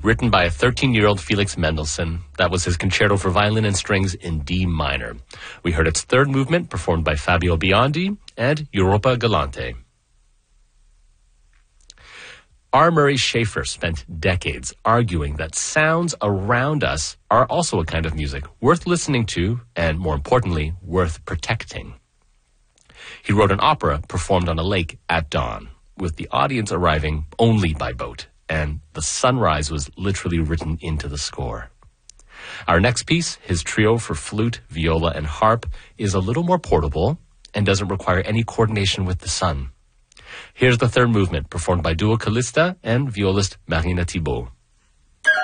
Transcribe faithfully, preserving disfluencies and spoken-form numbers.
written by a thirteen-year-old Felix Mendelssohn. That was his concerto for violin and strings in D minor. We heard its third movement, performed by Fabio Biondi, and Europa Galante. R. Murray Schafer spent decades arguing that sounds around us are also a kind of music worth listening to and, more importantly, worth protecting. He wrote an opera performed on a lake at dawn, with the audience arriving only by boat, and the sunrise was literally written into the score. Our next piece, his trio for flute, viola, and harp, is a little more portable and doesn't require any coordination with the sun. Here's the third movement, performed by duo Callista and violist Marina Thibault.